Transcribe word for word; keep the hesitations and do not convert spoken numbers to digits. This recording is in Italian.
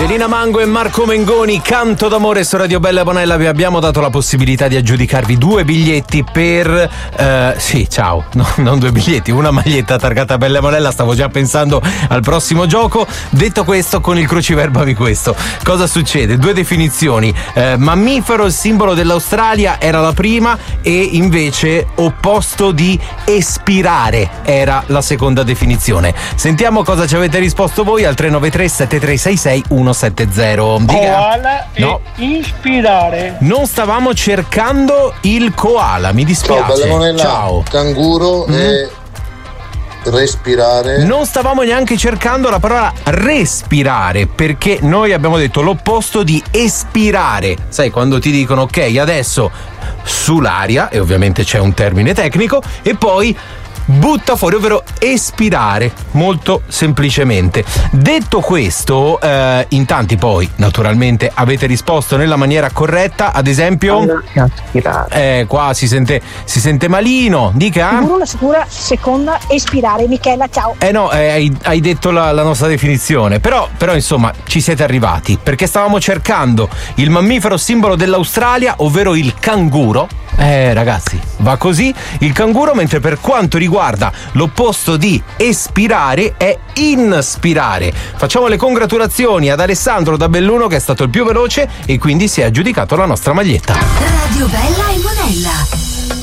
Celina Mango e Marco Mengoni, Canto d'amore su Radio Bella e Bonella. Vi abbiamo dato la possibilità di aggiudicarvi due biglietti per eh, sì, ciao, no, non due biglietti, una maglietta targata Bella e Bonella. Stavo già pensando al prossimo gioco. Detto questo, con il cruciverbami questo, cosa succede? Due definizioni, eh, mammifero, il simbolo dell'Australia era la prima, e invece opposto di espirare era la seconda definizione. Sentiamo cosa ci avete risposto voi al tre nove tre sette tre sei sei uno sette zero. Koala no. e ispirare. Non stavamo cercando il koala, mi dispiace. Ciao, Bella Monella. Ciao. Canguro Mm. e respirare. Non stavamo neanche cercando la parola respirare, perché noi abbiamo detto l'opposto di espirare. Sai, quando ti dicono ok, adesso sull'aria, e ovviamente c'è un termine tecnico, e poi butta fuori, ovvero espirare, molto semplicemente. Detto questo, eh, in tanti poi naturalmente avete risposto nella maniera corretta. Ad esempio, eh, qua si sente si sente malino. Dica. Sicuro la sicura seconda espirare. Michela, ciao. Eh no, eh, hai, hai detto la, la nostra definizione, però, però insomma ci siete arrivati, perché stavamo cercando il mammifero simbolo dell'Australia, ovvero il canguro. Eh ragazzi, va così il canguro, mentre per quanto riguarda l'opposto di espirare è inspirare. Facciamo le congratulazioni ad Alessandro da Belluno, che è stato il più veloce e quindi si è aggiudicato la nostra maglietta. Radio Bella e Bonella.